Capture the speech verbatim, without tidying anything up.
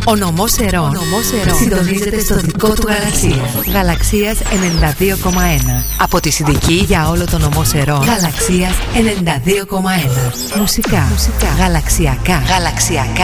Ο νομός Ερών συντονίζεται στο δικό του γαλαξία. Γαλαξίας ενενήντα δύο κόμμα ένα. Από τη Συνδική για όλο το νομό Ερών. Γαλαξίας ενενήντα δύο κόμμα ένα. Μουσικά. Μουσικά. Γαλαξιακά. Γαλαξιακά.